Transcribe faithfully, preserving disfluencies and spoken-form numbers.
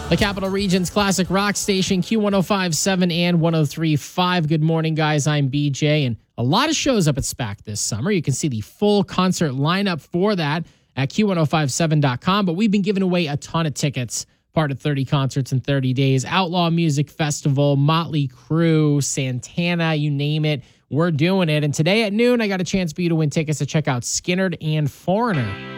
The Capital Region's classic rock station, Q one oh five point seven and one oh three point five. Good morning, guys. I'm B J, and a lot of shows up at SPAC this summer. You can see the full concert lineup for that at Q ten fifty-seven dot com, but we've been giving away a ton of tickets, part of thirty concerts in thirty days. Outlaw Music Festival, Motley Crue, Santana, you name it. We're doing it. And today at noon, I got a chance for you to win tickets to check out Skynyrd and Foreigner